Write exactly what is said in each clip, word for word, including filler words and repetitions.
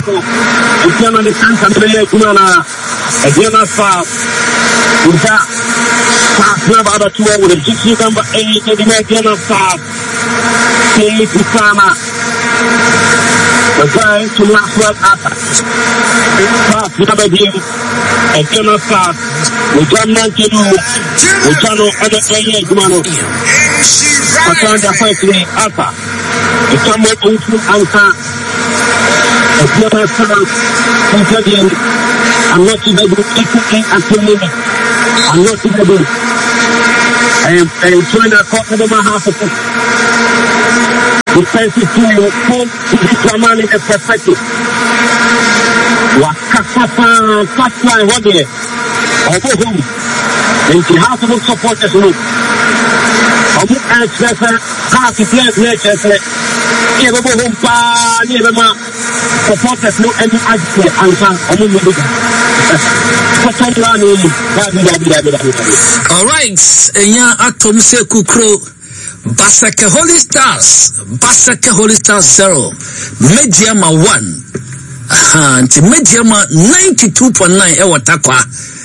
Baco, Indiana de Santa Maria Gumana, Indiana Star, Uta, Pasna about two with the gypsy number eight, the Indiana Star, Kate Usama, the guy to last one after. Pass number game, Indiana Star, with John Mancino, with John Other Area Gumano, Patanda Fighting Alpha, the Samuel Unfu Alpha. I'm not even able to I'm not even able. I am trying to cut over my half of it. The defensive team will come to this man in a perspective. Wakasa, Fatma, what day? Over whom? And the half of the supporters look. I'm answering half the players' nature. Never go home, never ma. Supporters no any agitate answer. I'm not going all right, Enya Atom Se Kukro, Basake Holy Stars, Basake Holy Stars zero, Mediama one, and Mediama ninety-two point nine. Ewa takwa.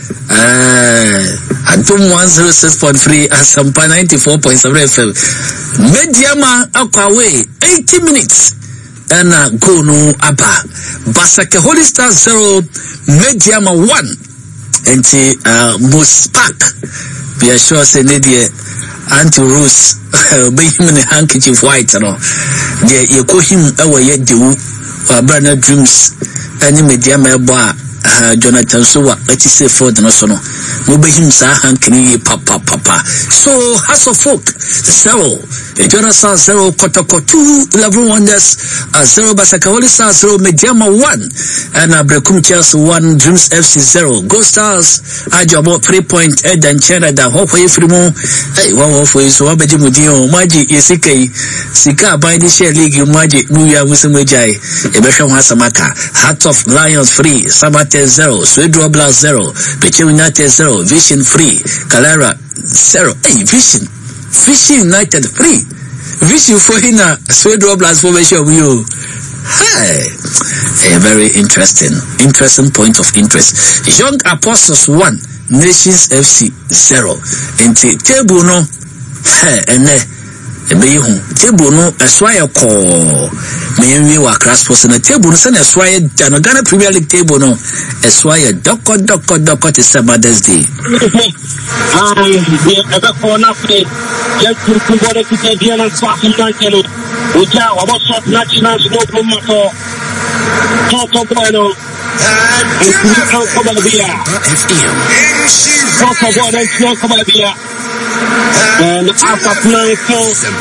Uh, Atom one oh six point three, Asampa ninety-four point seven F M. Mediama Akwawe, eighty minutes. And uh, go no Abba. Basake Holy Stars zero, Mediama one. And uh, most pack. Be assured, say, Nadia, Auntie Rose, be him in a handkerchief white, and all. There, you call him away yet, do, or Bernard Dreams, and you made Yama Bar. Uh, Jonathan Sowa, let us say for the national. Mobile him, sir, and can you papa papa? So, House of Folk, zero, Jonathan zero, Kotoko two, eleven wonders, uh, zero, Basake Holy Stars zero, Mediama one, and uh, Brekum Chelsea one, Dreams F C zero, Go Stars, I job about three point eight and China, that hope for you free more. Hey, one of you, so Abaji Mudio, Maji, Isike, Sika, by the share league, Maji, Muya, Musamajai, Ebesham Hasamaka, Heart of Lions free, Sabat zero, Swedro Blast zero, Peche United zero, Vision free, Calara zero. Hey, Vision, Vision United free, Vision for Hina, Swedro Blast for you. Hey, a very interesting, interesting point of interest. Young Apostles one, Nations F C zero. And table no, hey, and Ebehu table no eswaya ko mewi wa class force na table no say eswaya Ghana Ghana Premier League table no eswaya doko doko doko to Saturday day ah the other corner play just to go to the Diana Swap in Kano uja wa shot national no problem at all top top bueno and come come via F M top top bueno and come via and after playing so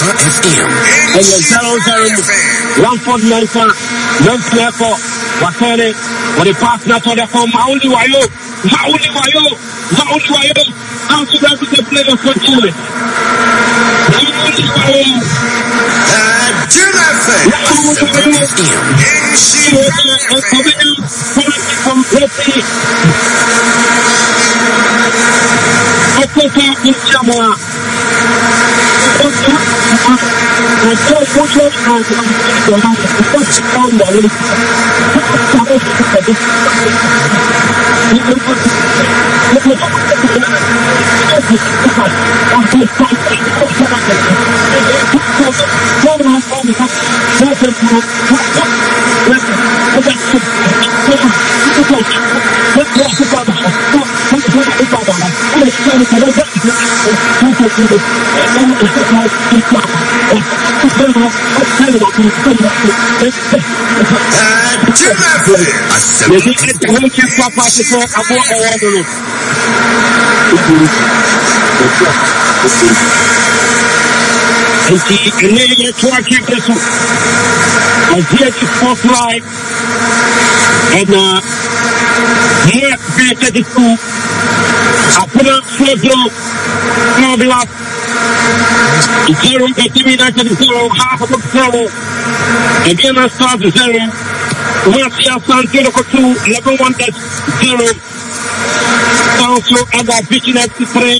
and the zero zero one four nine four don't play for Wakere or the pass not on the phone Mauli Wayo Mauli Wayo Mauli Wayo how to go to the player for Chile Mauli Wayo completely Okota in Samoa. and uh, here created the two. I put up slow blow, no block. Zero, eighty United zero, half of the zero. Again, I start zero. Marcia Santiago two, eleven one zero. Also, I got Vision at three.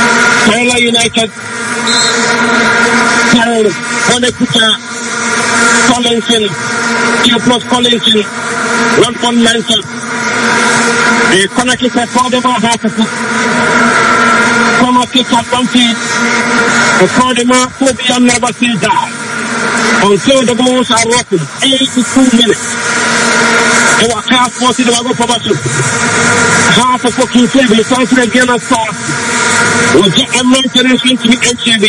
Kerala United. Kerala, one Collinson, Theophilus Collinson, one point nine seven. The corner kick at Cordova half a foot. Corner kick at one feet. The Cordova Phobia never sees that. Until the balls are rocking. eighty-two minutes. They were half forty, they were going for half a fucking table. It's also again a start. We'll get a maintenance to be H M V.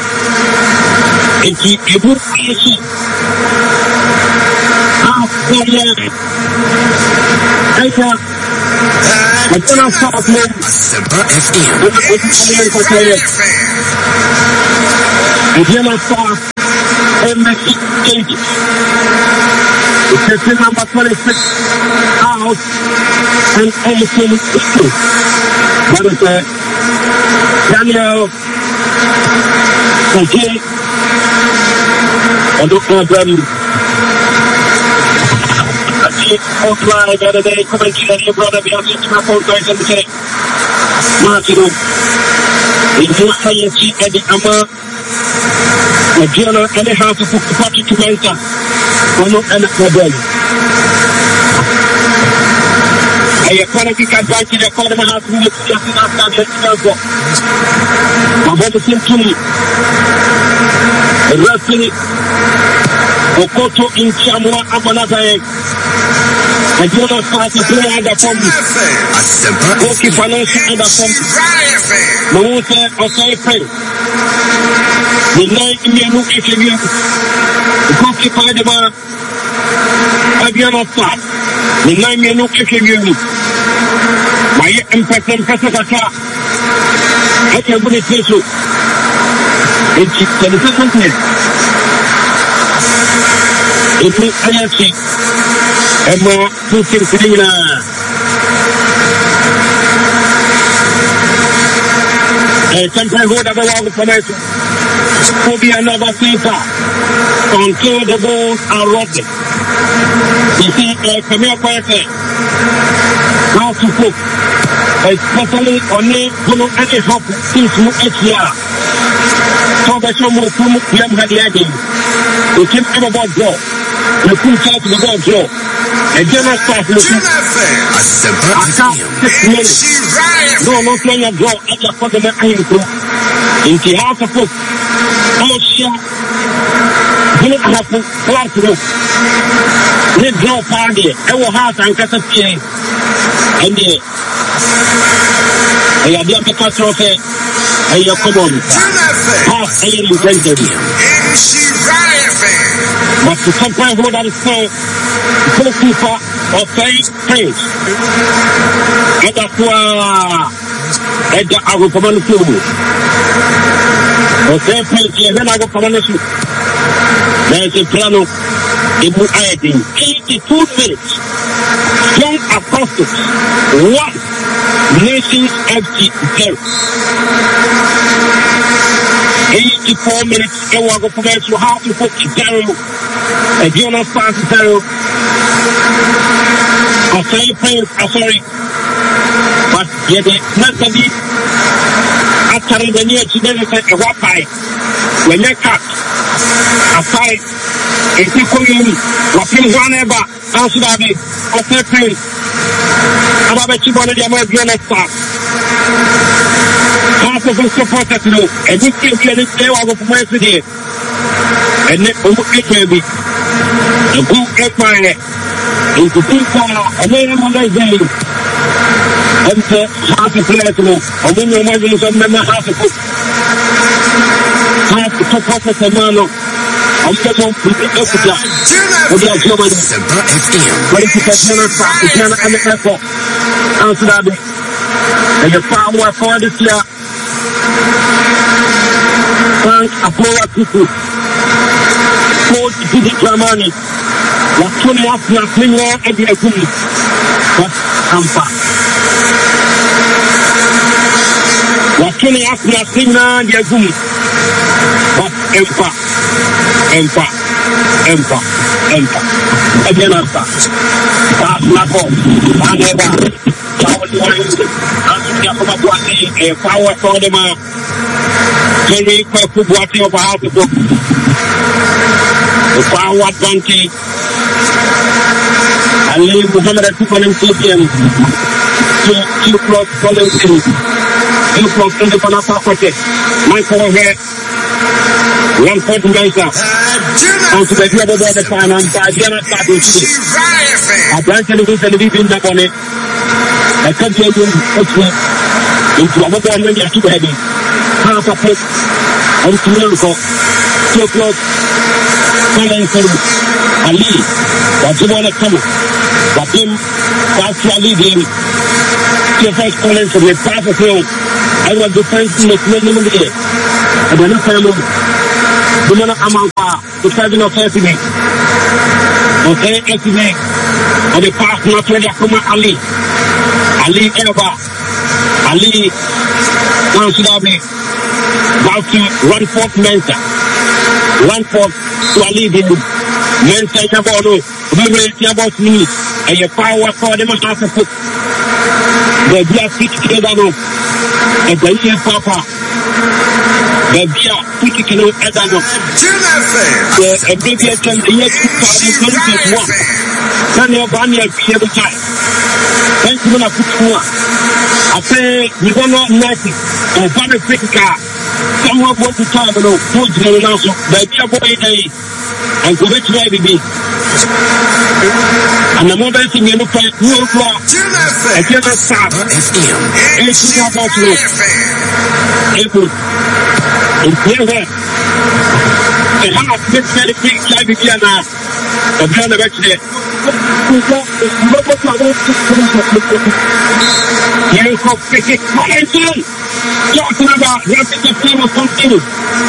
It's a good issue. Half the year. Later. I'm going to start with Asempa F M. We're going to start in the stages. It's number twenty-six out and eighteen issues. That is uh, Daniel Okay. And look for them. I see outline the other day commenting on your brother behind the phone guys and say, Martin, in your science at the Ama, the journal and the house of the party to enter. Ono and Mabel. I quality advantage the corner house to just after the Chicago. I want to send to me. Rafini Okoto in Chamua Abanazae. I do not start to play under form. Okay, financial under form. Moussa Osai. The night in your look at you. Okay, Padma. Abiana Fat. The nine men look at you. My impression, Pesacata. I can put it this way. It's the second place. It is I F C. And more pushing Selena. A temporary hold of the wall for us. Will be another FIFA. Until the balls are rotting. You see, uh, come here quietly. How to cook. Especially on the Gulu any hop since you H R. So the show more from Yam Hadiadi. You can ever about Joe. You could try to go Joe. A general staff looking. I can't six minutes. No, no, playing a draw. I just put them in to. In the house of cook. Oh, shit. You look at the classroom. They draw party. I will have and get a P A. And the I have the catastrophe. And you're common. Half a year in January. But to compare what I say, the people of faith, faith. And that's why I will come on the field. Okay, please, then I will come on the field. There's a piano. It will add in eighty-two minutes. Strong apostles. One. Nations F G zero. eighty-four minutes. And we're going to go to half to put zero. And you understand zero. I'm sorry, friends. I'm sorry. But yeah, the mentally, after the near to them, a wapai. When they cut aside, if you come in, what things one ever, answer that be, okay, friends. I'm about to go to the American staff. Half of us supported to know, and we can't get it there over from yesterday. And then, it can be a good empire. It's a big car, and then I'm going to say, and half a player to know, and when you're imagining some men, half a cook. Half the support of the man, I'm just going to put it up to that. And they are Germany. But if you can turn it back, you can and the airport. Answer that. And the far more for this year. Frank Apollo Kuku. Coach Didi Germany. La twenty up na Kenya and the Agumi. But Ampa. La twenty up na Kenya and the Agumi. But Ampa. Ampa. Ampa. Ampa. Again, Ampa. That's not all. And ever. Power to one. And you come up with a power for them. Very quick, what you have to do. Power advantage. Ali Muhammad Atupanem T P M. Two plus Collinson. Two plus Independent Property. Michael here. One point later. On to the other of the final. By Jenna Sabu. A branch of the television on it. I can't tell you into a mobile when you're too heavy. Half a plate. On to Miracle. Two o'clock. Collinson. Ali. That's the one that comes. But him, that's what I him. Your first Collinson with half a field. I was defensive with minimum here. And then I tell him, the man of Amampa, the seven of estimate. Okay, estimate. And the pass not ready to come Ali. Ali Elba. Ali. Now should I be about to run forth Mensa. Run forth to Ali. Mensa is about to be about me. And your power for them as a foot. The beer fit together. And the year Papa. The beer fit together. The baby can be yet to party one. Can you ban your beer time? Thank you, I put one. I say, we don't know nothing. And very quick car. Someone want to talk about food and also the beer boy day. And go back to baby. And the mother is in the new floor. I can't stop. Anything about you. April. It's never. And how much this very big life again now? I'm trying to watch it. You go pick it. Collinson. Talking about rapid the team of something.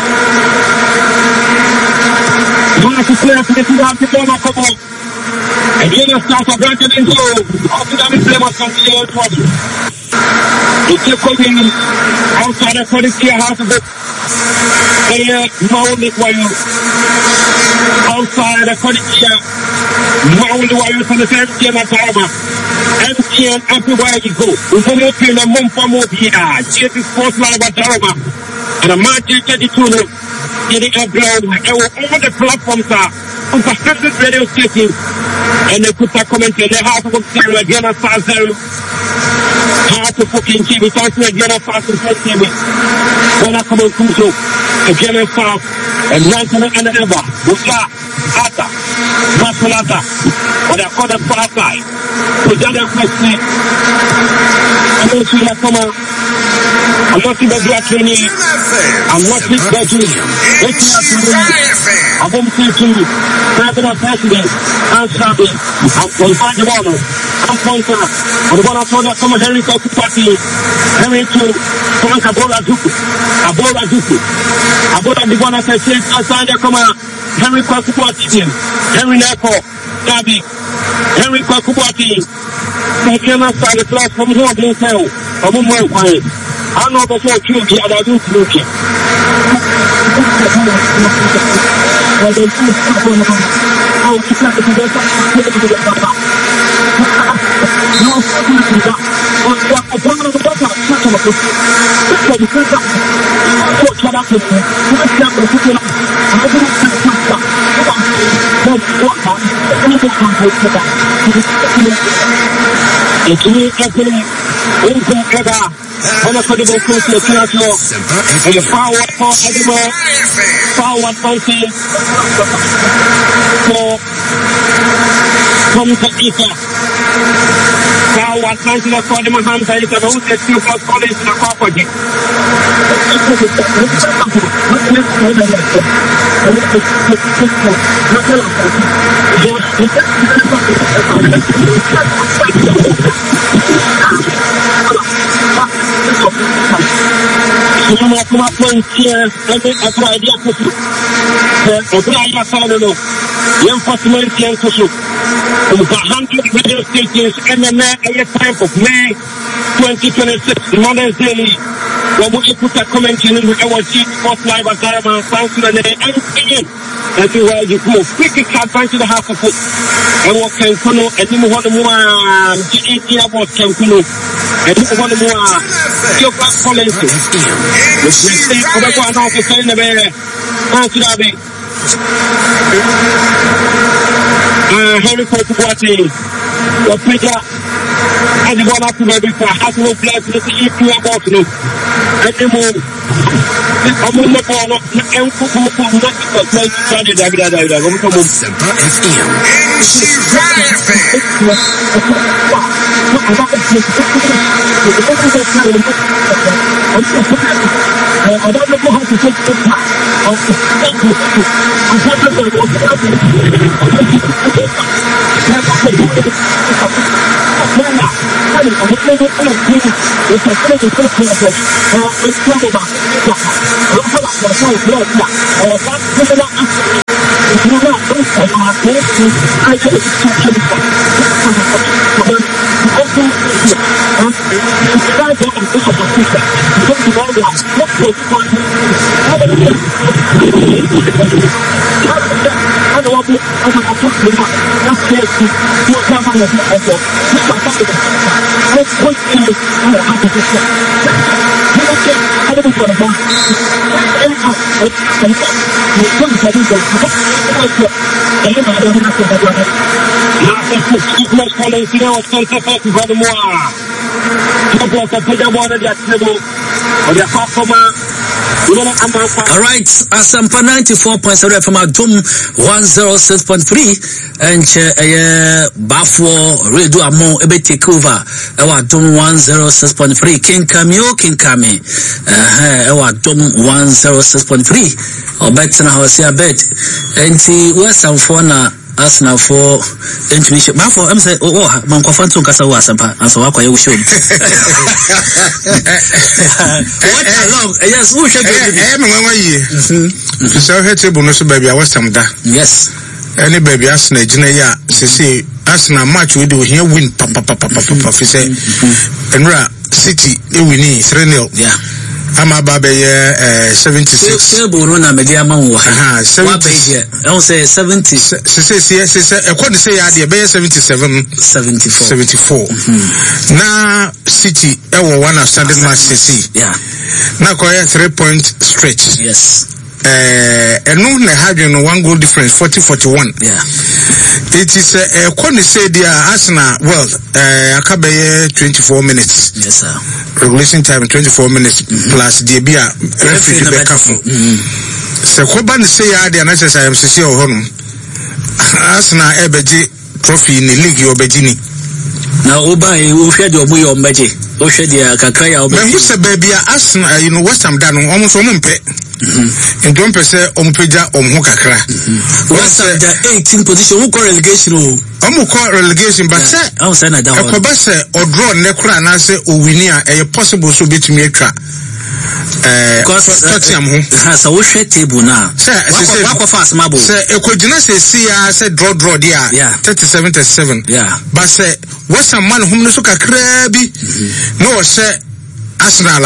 You have to play for the two half to go up a ball. Again, a start of Branton and go. After that, we play with something else. It's a coming outside of the clear house of the player. Only while you outside of the clear. Only while you from the same game at Alma. M T N everywhere you go. We come up in a month from over here. J P Sports Live at Alma. And a match is thirty-two. Getting a ground. And all the platforms are on Pacific radio station. And they put a comment in the house of zero again at five zero. How to fucking T V, talking again at five zero T V. When I come on Kuso, again at five, and Ransom and ever, Buka, Ata, Masulata, or they call the far side. So the other question, I'm not sure that come on. I'm not in the black training. I'm not in the training. Let's not do it. I'm going to say to you, President President, I'm sorry. I'm going to find the water. I'm going to I'm going to tell you some Henry Koku Party. Henry to Frank Abola Zuku. Abola Zuku. Abola the one that says, I signed a command. Henry Koku Party. Henry Nako. Gabi. Henry Koku Party. I cannot start the class from home. They tell. I'm going to quiet. I know the whole truth. The other do to look at. Well, they do something about how to cut the together. No, something like that. On one of the bottom, such a lot. So the first time, what what happened? What happened? What happened? I don't know what happened. What what happened? It's me, Anthony. Open ever. On a credible course to the Pinocchio. And the power for Edinburgh. Power advantage. For Tom Kakita. Power advantage for the Mahanta is about the two plus college in the property. Come up, come up, one here. Let me have an idea to you. The Brian Salano, the enforcement here to you. Over one hundred radio stations, and then a time of May twenty twenty-six, Mother's Day. When we put a comment in our G Sports Live at Diamond, Fancy, and then everything. Everywhere you go, quickly can't find to the half of it. And what can Kuno, and you want to move on, G E T about Can Kuno, and you want to move on, your class Collinson. Which we say, I'm going to say in the way, Fancy David, Uh, Henry Kotuati, the Peter, and the one up to maybe for Hasbro Black, the E P about you, and the moon. I'm on the phone, and Kuku, not because I started that. I'm going to Semper F M. I don't know how to take the part of the schedule. I thought that there was All right, Asampa ninety-four point seven F M Adum one oh six point three and uh Bafo Radio Amo ebe take over ewa Adum one oh six point three King Cameo King Kami eh ewa Adum one oh six point three obetna house ya bet enti wesamfo na Arsenal for intuition. But for I'm say, oh, man, confront to Casa was and so I you should. What along? Yes, who should be? I'm one year. So, head table, no, baby, I was some da. Yes. Any baby, Arsenal, Junior, say, Arsenal match we do here win, papa, papa, papa, papa, say, and Ra City, we need three nil. Yeah. I'm about uh seventy-six. Buruna media man wo ha seventy. I don't say seventy. Say say say according say ya dey seventy-seven seventy-four seventy-four. Na City e wo one outstanding match see. Yeah. Na ko three point stretch. Yes. Eh enu na have no one goal difference forty forty-one. Yeah. It is a uh, according say dia Arsenal well uh akabe twenty-four minutes. Yes sir. Regulation time twenty-four minutes mm-hmm. plus the beer referee the careful. So Koban say ya the necessary M C C or home. Arsenal ebeji trophy in the league or Bejini. Now Oba you share your boy on Beji. O share the kakaya or Beji. Who say baby Arsenal you know West Ham done almost one month. And don't say on Peja or Mokakra. West Ham the eighteenth position who call relegation oh. I'm call relegation but say I was saying that one. Or draw Nekra and I say oh we near a possible so bit me tra. Eh Tottenham ho has a wash table now. Say say fast mabo. Say e ko gina say see ya say draw draw there. Yeah. thirty-seven thirty-seven. Yeah. But say what's a man hum no so kakra bi. No say Arsenal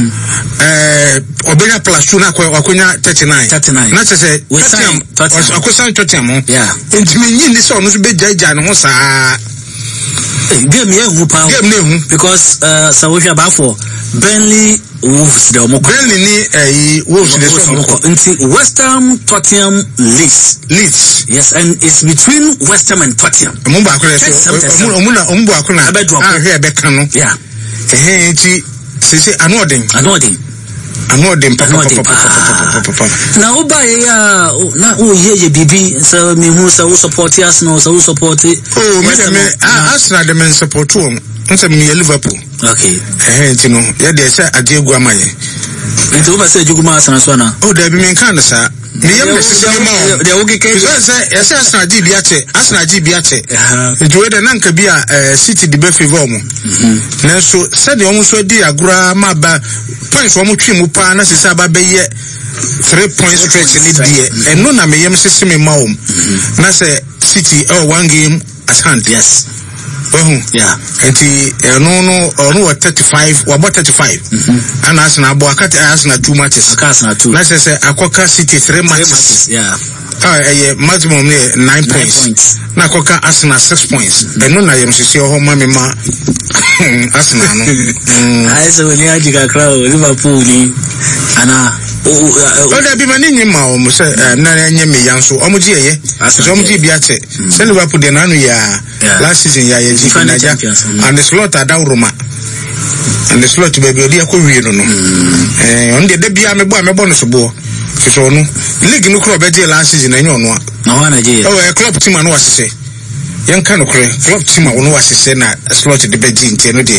eh obenya plus two na akonya thirty-nine. thirty-nine. Na say Tottenham akosan Tottenham. Yeah. Enti menyi ni so no so be jaja no ho saa. Game here who power game ne because uh Sawosha Bafo Burnley Wolves the Omoko Burnley ni eh Wolves the Omoko into West Ham Tottenham Leeds Leeds yes and it's between West Ham and Tottenham ombo akure so omuna ombo akuna ah here be kan no yeah eh enti se se anodin anodin anodin papa papa na oba ya na o ye ye bibi so me hu so support Arsenal so support oh me me Arsenal dem support o nse me Liverpool okay eh enti no ye dey say agegu amaye enti oba say agegu Arsenal so na oh da bi me kan sa me yam the system ma dey ogi ke so say yes Arsenal G bi ache Arsenal G bi ache enti we dey na nka bi a City di be favor mo na so say dey omo so di agura ma ba points wo mo twi mu pa na se say ba be ye three point stretch ni die and no na me yam system ma wo na say City oh one game at hand yes oh yeah enti no no no thirty-five wa thirty-five and Arsenal bo akata Arsenal two matches Arsenal two na say say akoka City three matches yeah ah eh maximum nine points na akoka Arsenal six points and no na yam sisi ho ma me ma Arsenal no I say when you ajiga crowd Liverpool ni ana o da bi mani nyima o mo se na nye me yanso o mo ji eye so mo ji bi ache se Liverpool de na no ya last season ya ye ji naja and the slot adawroma and the slot baby odi akɔwie no no eh on de da bia me bo me bo no so bo so no league no kro be je last season na nyo no a na wa na je oh club team no wasese yen kan no kre club team no wasese na slot de be ji ntie no de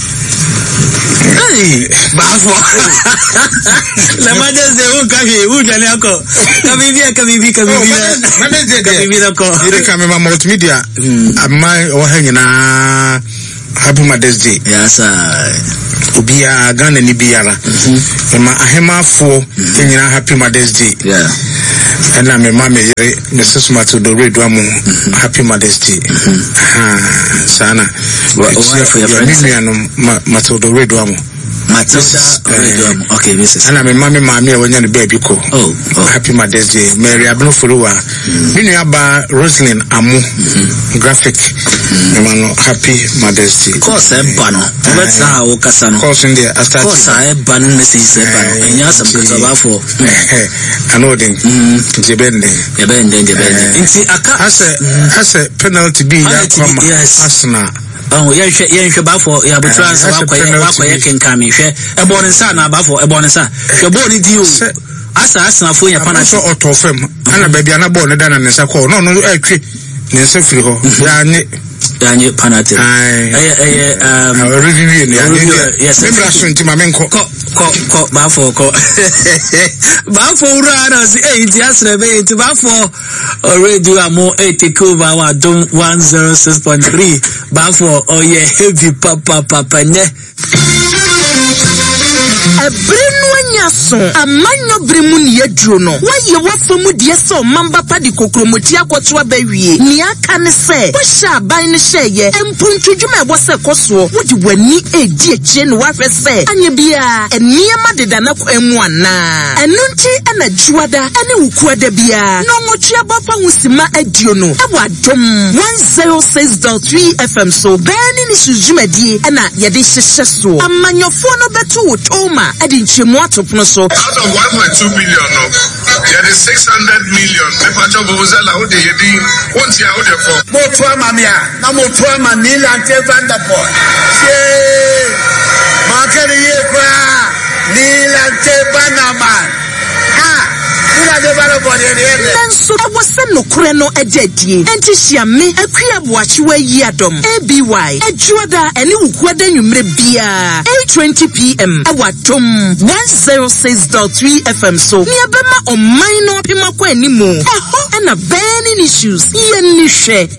hey bafo la madre de un café un jale ako kabibi kabibi kabibi na kabibi na ko ire ka me ma multimedia amma o hanyina Happy Mother's Day. Yes, sir. Obia Ghana ni biara. Ma ahema fo nyina Happy Mother's Day. Yeah. And na me mama yere Missus Matilda Redo amu Happy Mother's Day. Ha sana. What for your friends? Matilda Redo amu. Matilda Redo amu. Okay, Missus And na me mama mama wonya ne baby ko. Oh, oh. Happy Mother's Day. Mary Abno Fuluwa. Minu aba Roslyn amu graphic. Emano Happy Mother's Day. Course e bano. Let's na o kasa no. Course in there after. Course e bano message e bano. Enya some go ba for. Anodin. Jebende. Jebende jebende. Inti aka ase ase penalty be ya kwama Arsenal. Oh, yen hwe yen hwe ba for ya betra so akwa akwa ye kenkan me hwe e bo ne sa na ba for e bo ne sa. Hwe bo ni di o. Asa Arsenal fo ya pana so otofem. Ana ba bia na bo ne da na ne sa ko. No no atwe. Ne se firi ho. Ya ne Danye penalty. Eh eh um review ni yes. Membra so nti ma menko. Ko ko ko ba for ko. Ba for ura na si eh nti asre be nti ba for already amo eh take over wa don one oh six point three ba for oh yeah heavy papa papa ne. Ebrinu anyaso amanyo bremu ni yeduro no waye wafamu de so mamba pa di kokromoti akwoto abawie ni aka ne se wo sha ban ne hyeye empuntwudwuma ebo se koso wodi wani edi ekie no wahwe se anye bia eniema deda na kwemu ana enunti ana juada ane wukuada bia no ngotwe bapa husima adio no ewadom one oh six point three F M so bani ni sujumadi ana yede hyehye so amanyofo no beto wotoma adi nchemu atopno so out of one point two billion no there is six hundred million people job vuvuzela ho de yedi wonti a ho de for moto amamia na moto amani lante vanderpool she makere ye kwa ni lante banaman ah ila de vanderpool ye so was no kreno ededie enti hyiame akua boachiwa yi adom A B Y ejuada ene wukwada nwumre bia eight twenty p m awadom one oh six point three F M so ni abema omman no pema kwa animu eho ena burning issues ye ni hwe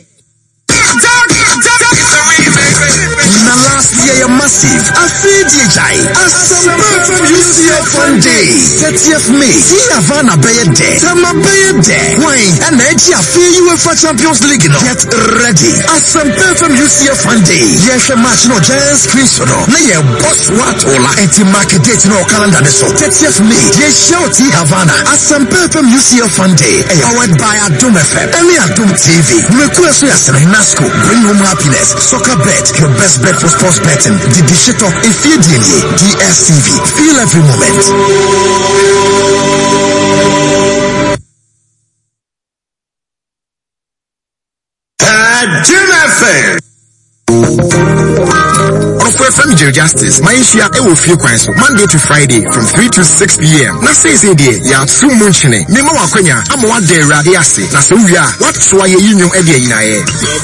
na last year massive a C D J Asampa from U C F Fund Day thirtieth May see Havana Bayer Day Tama Bayer Day wine and Eji Afi UEFA Champions League no get ready Asampa from U C F Fund Day yes match no Giants Chris no na ye boss watola enti market date no calendar so thirtieth May ye show T Havana Asampa from U C F Fund Day powered by Adom F M and Adom T V mekuya so yasere Nasco bring home happiness soccer bet your best bet for sports betting. The Dishito if you D S T V. Feel every moment. Jim F M. From Jerry Justice, Maisha Ewo Few Kwanso, Monday to Friday from three to six p m Na say say there, ya two munchine. Mima wa kwenya, ama wa de rade ase. Na so wia, what so aye yinyo e de yina ye.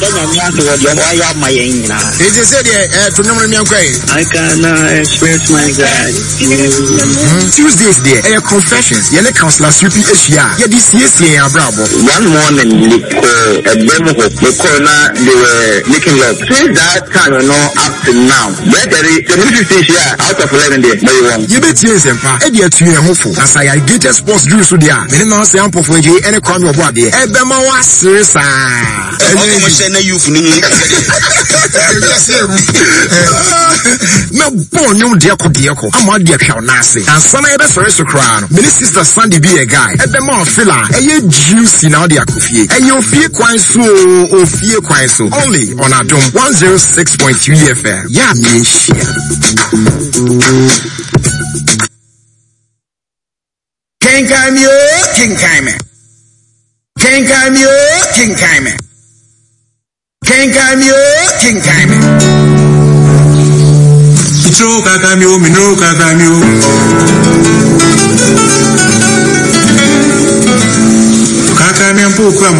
They just say there, eh, to number me kwai. I can uh, express my gratitude. Tuesdays there, eh, confessions. Yele counselor Supi Asia. Ye this year say ya bravo. One morning, uh, at demo the corner, they were making love. Since that time, you know, up to now. Out of eleven days, but you won't. You bet you sempa. E dia tuye hofo. As I get sports juice so dia. Me no say ampo for je any kwame obo ade. E be ma wa sirisa. E mo she na youth ni ni. Na bon nyom de ko de ko. Ama de hwa na ase. Ansa na e be sore so kra no. Me sister Sandy be a guy. E be ma fila. E ye juicy na de akofie. E ye ofie kwan so ofie kwan so. Only on Adom one oh six point three F M. Yeah, me share. Kenkamio, Kinkame. Kenkamio, Kinkame. Kenkamio, Kinkame. Mitro kakamio, minro kakamio. Kakamio mpu kwa